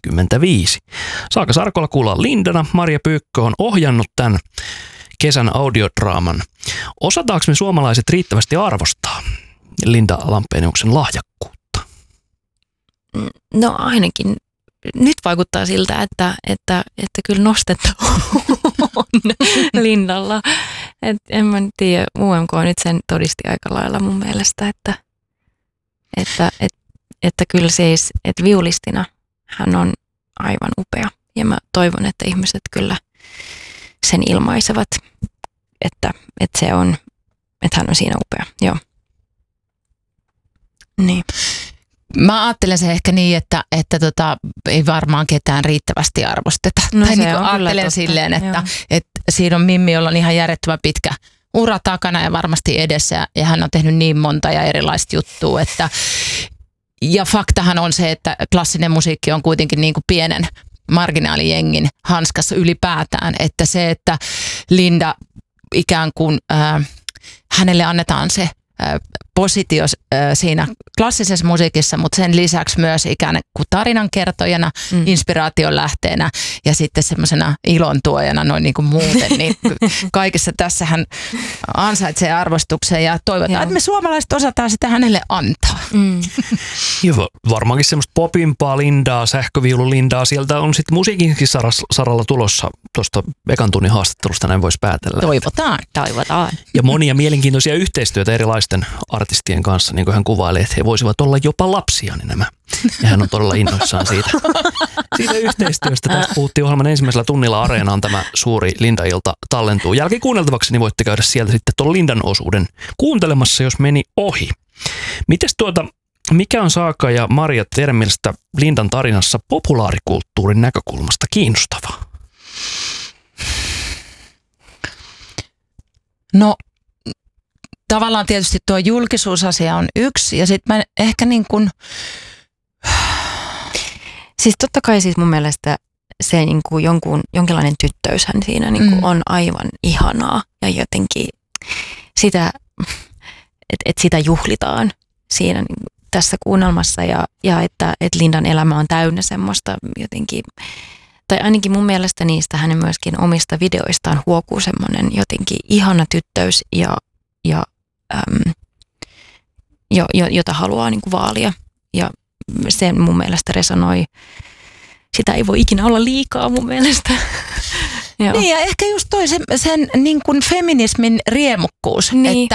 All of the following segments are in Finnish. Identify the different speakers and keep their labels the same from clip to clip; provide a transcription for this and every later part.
Speaker 1: 25. Saaka Sarkola kuullaan Lindana. Marja Pyykkö on ohjannut tämän kesän audiodraaman. Osataanko me suomalaiset riittävästi arvostaa Linda Lampeniuksen lahjakkuutta?
Speaker 2: No ainakin nyt vaikuttaa siltä, että kyllä nostetta on Lindalla. En mä tiedä, UMK nyt sen todisti aika lailla mun mielestä, että kyllä siis, että viulistina hän on aivan upea. Ja mä toivon, että ihmiset kyllä sen ilmaisevat, että hän on siinä upea. Joo. Niin.
Speaker 3: Mä ajattelen se ehkä niin, että ei varmaan ketään riittävästi arvosteta.
Speaker 2: No
Speaker 3: tai
Speaker 2: se
Speaker 3: niin
Speaker 2: on
Speaker 3: ajattelen silleen, että siinä on Mimmi, jolla on ihan järjettömän pitkä ura takana ja varmasti edessä. Ja hän on tehnyt niin monta ja erilaista juttua. Ja faktahan on se, että klassinen musiikki on kuitenkin niin kuin pienen marginaalijengin hanskassa ylipäätään. Että se, että Linda ikään kuin hänelle annetaan se positio siinä klassisessa musiikissa, mutta sen lisäksi myös ikään kuin tarinankertojana, inspiraation lähteenä ja sitten semmoisena ilontuojana noin niin kuin muuten. Niin kaikessa tässä hän ansaitsee arvostuksen ja toivotaan, että me suomalaiset osataan sitä hänelle antaa.
Speaker 1: Joo, varmaankin semmoista popimpaa Lindaa, sähköviulu Lindaa. Sieltä on sitten musiikinkin saralla tulossa tuosta ekan tunnin haastattelusta, näin voisi päätellä.
Speaker 3: Toivotaan.
Speaker 1: Ja monia mielenkiintoisia yhteistyötä erilaisten artistien kanssa, niin kuin hän kuvailee, että he voisivat olla jopa lapsia, niin nämä. Ja hän on todella innoissaan siitä yhteistyöstä. Tästä puhuttiin ohjelman ensimmäisellä tunnilla. Areenaan tämä suuri Linda-ilta tallentuu. Jälkikuunneltavaksi niin voitte käydä sieltä sitten tuon Lindan osuuden kuuntelemassa, jos meni ohi. Mites mikä on Saaka ja Marja teidän mielestä Lindan tarinassa populaarikulttuurin näkökulmasta kiinnostavaa?
Speaker 3: No tavallaan tietysti tuo julkisuusasia on yksi ja sitten mä ehkä niin kuin...
Speaker 2: Siis totta kai siis mun mielestä se niin kuin jonkinlainen tyttöyshän siinä niin kuin on aivan ihanaa ja jotenkin sitä, että sitä juhlitaan siinä niin tässä kuunnelmassa ja että Lindan elämä on täynnä semmoista jotenkin, tai ainakin mun mielestä niistä hänen myöskin omista videoistaan huokuu semmoinen jotenkin ihana tyttöys jota haluaa niin kuin vaalia. Ja se mun mielestä resonoi. Sitä ei voi ikinä olla liikaa mun mielestä.
Speaker 3: Niin ja ehkä just toi sen niin kuin feminismin riemukkuus.
Speaker 2: Niin.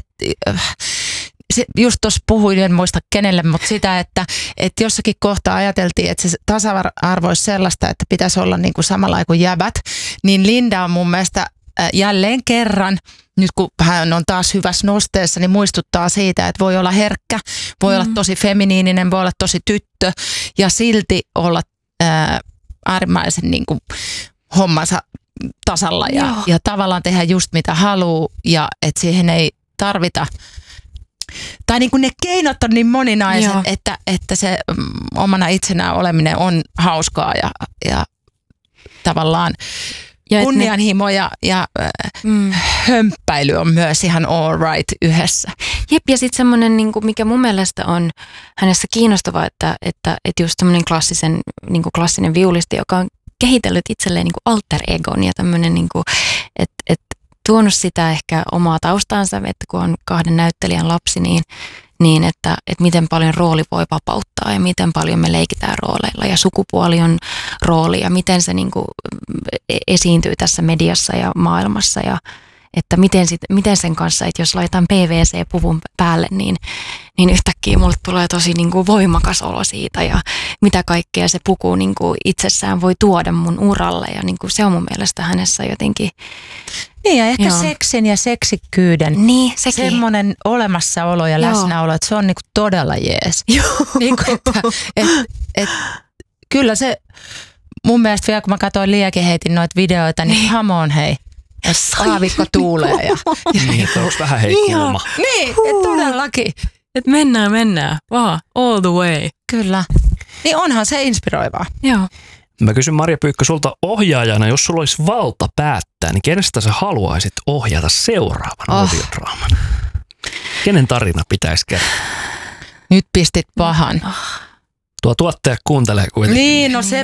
Speaker 3: Just tuossa puhuin, en muista kenelle, mutta sitä, että jossakin kohtaa ajateltiin, että se tasa-arvo olisi sellaista, että pitäisi olla niin kuin samalla kuin jäbät. Niin Linda on mun mielestä jälleen kerran, nyt kun hän on taas hyvässä nosteessa, niin muistuttaa siitä, että voi olla herkkä, voi olla tosi feminiininen, voi olla tosi tyttö ja silti olla äärimmäisen niin kuin hommansa tasalla ja tavallaan tehdä just mitä haluaa ja että siihen ei tarvita. Tai niin kuin ne keinot on niin moninaiset, että se omana itsenään oleminen on hauskaa ja tavallaan kunnianhimo ja hömppäily on myös ihan all right yhdessä.
Speaker 2: Jep, ja sitten semmoinen, niin mikä mun mielestä on hänessä kiinnostavaa, että just semmoinen klassinen viulisti, joka on kehitellyt itselleen niin kuin alter egon ja tämmöinen, niin että tuonut sitä ehkä omaa taustaansa, että kun on kahden näyttelijän lapsi, niin että miten paljon rooli voi vapauttaa ja miten paljon me leikitään rooleilla ja sukupuoli on rooli ja miten se niin kuin esiintyy tässä mediassa ja maailmassa ja että miten sen kanssa, että jos laitan PVC-puvun päälle, niin yhtäkkiä mulle tulee tosi niin kuin voimakas olo siitä ja mitä kaikkea se puku niin kuin itsessään voi tuoda mun uralle ja niin kuin se on mun mielestä hänessä jotenkin.
Speaker 3: Niin ja ehkä seksin ja seksikkyyden semmoinen olemassaolo ja läsnäolo, että se on niinku todella jees. Niinku, kyllä se mun mielestä vielä kun mä katsoin liiakin heitin noita videoita, niin come on hei. Aavikko tuulee.
Speaker 1: Niin, että onko vähän heikko ilma.
Speaker 3: Niin, että todellakin.
Speaker 2: Että mennään vaan all the way.
Speaker 3: Kyllä. Niin onhan se inspiroivaa.
Speaker 2: Joo.
Speaker 1: Mä kysyn Marja Pyykkö sulta ohjaajana, jos sulla olisi valta päättää, niin kenestä sä haluaisit ohjata seuraavan audiodraaman? Kenen tarina pitäisi kertoa?
Speaker 3: Nyt pistit pahan.
Speaker 1: Tuo tuottaja kuuntelee kuitenkin.
Speaker 3: Niin, no se